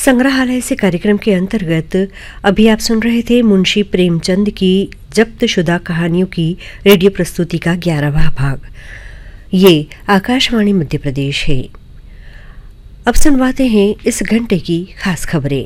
संग्रहालय से कार्यक्रम के अंतर्गत अभी आप सुन रहे थे मुंशी प्रेमचंद की जब्त शुदा कहानियों की रेडियो प्रस्तुति का 11वां भाग। ये आकाशवाणी मध्य प्रदेश है। अब सुनवाते हैं इस घंटे की खास खबरें।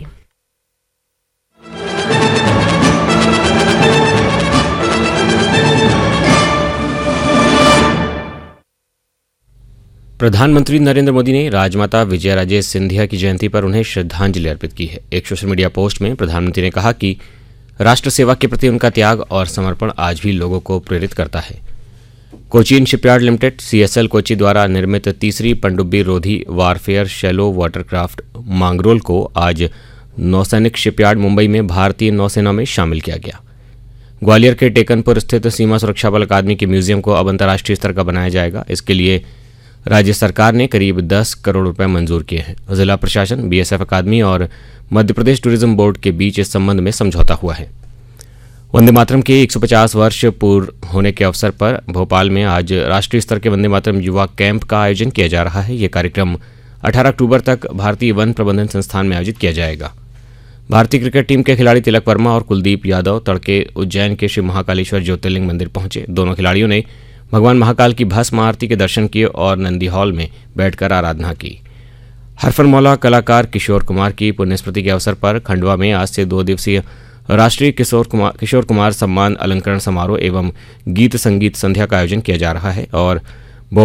प्रधानमंत्री नरेंद्र मोदी ने राजमाता विजयाराजे सिंधिया की जयंती पर उन्हें श्रद्धांजलि अर्पित की है। एक सोशल मीडिया पोस्ट में प्रधानमंत्री ने कहा कि राष्ट्र सेवा के प्रति उनका त्याग और समर्पण आज भी लोगों को प्रेरित करता है। Cochin shipyard limited CSL Kochi द्वारा निर्मित तीसरी पनडुब्बी रोधी वारफेयर शैलो वाटरक्राफ्ट मांगरोल को आज नौसैनिक शिपयार्ड मुंबई में भारतीय नौसेना में शामिल किया गया। ग्वालियर के टेकनपुर स्थित सीमा सुरक्षा बल अकादमी के म्यूजियम को अब अंतर्राष्ट्रीय स्तर का बनाया जाएगा। इसके लिए राज्य सरकार ने करीब 10 करोड़ रुपए मंजूर किए हैं। जिला प्रशासन, BSF अकादमी और मध्य प्रदेश टूरिज्म बोर्ड के बीच इस संबंध में समझौता हुआ है। वंदे मातरम के 150 वर्ष पूर्ण होने के अवसर पर भोपाल में आज राष्ट्रीय स्तर के वंदे मातरम युवा कैंप का आयोजन किया जा रहा है। ये कार्यक्रम 18 अक्टूबर तक भारतीय वन प्रबंधन संस्थान में आयोजित किया जाएगा। भारतीय क्रिकेट टीम के खिलाड़ी तिलक वर्मा और कुलदीप यादव तड़के उज्जैन के श्री महाकालेश्वर ज्योतिर्लिंग मंदिर पहुंचे। दोनों खिलाड़ियों ने भगवान महाकाल की भस्म आरती के दर्शन किए और नंदी हॉल में बैठकर आराधना की। हरफनमौला कलाकार किशोर कुमार की पुण्यस्मृति के अवसर पर खंडवा में आज से 2 दिवसीय राष्ट्रीय किशोर कुमार सम्मान अलंकरण समारोह एवं गीत संगीत संध्या का आयोजन किया जा रहा है और